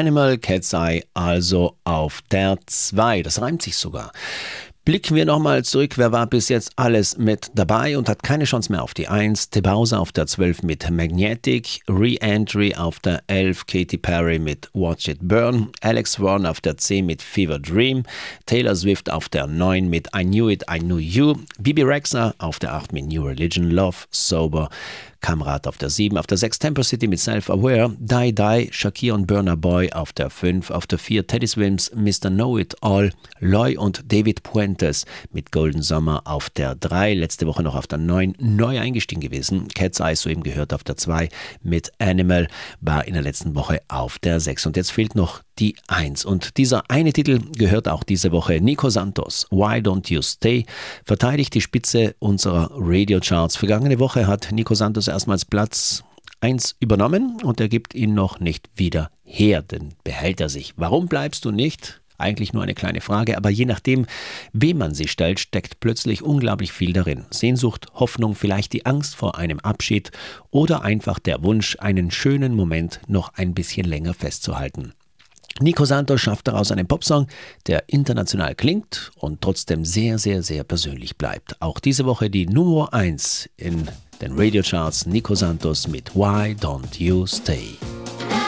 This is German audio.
Animal, Cat's Eye also auf der 2. Das reimt sich sogar. Blicken wir nochmal zurück, wer war bis jetzt alles mit dabei und hat keine Chance mehr auf die 1. Tebauser auf der 12 mit Magnetic, Re-Entry auf der 11, Katy Perry mit Watch It Burn, Alex Warren auf der 10 mit Fever Dream, Taylor Swift auf der 9 mit I Knew It, I Knew You, Bibi Rexha auf der 8 mit New Religion, Love, Sober, Kamrat auf der 7, auf der 6 Temper City mit Self-Aware, Die Die, Shakira und Burna Boy auf der 5, auf der 4 Teddy Swims, Mr. Know It All, Loy und David Puentes mit Golden Summer auf der 3, letzte Woche noch auf der 9, neu eingestiegen gewesen, Cat's Eye, soeben gehört, auf der 2 mit Animal, war in der letzten Woche auf der 6 und jetzt fehlt noch die 1 und dieser eine Titel gehört auch diese Woche Nico Santos, Why Don't You Stay, verteidigt die Spitze unserer Radio-Charts. Vergangene Woche hat Nico Santos erstmals Platz 1 übernommen und er gibt ihn noch nicht wieder her, denn behält er sich. Warum bleibst du nicht? Eigentlich nur eine kleine Frage, aber je nachdem, wem man sie stellt, steckt plötzlich unglaublich viel darin. Sehnsucht, Hoffnung, vielleicht die Angst vor einem Abschied oder einfach der Wunsch, einen schönen Moment noch ein bisschen länger festzuhalten. Nico Santos schafft daraus einen Popsong, der international klingt und trotzdem sehr, sehr, sehr persönlich bleibt. Auch diese Woche die Nummer 1 in den Radiocharts, Nico Santos mit Why Don't You Stay.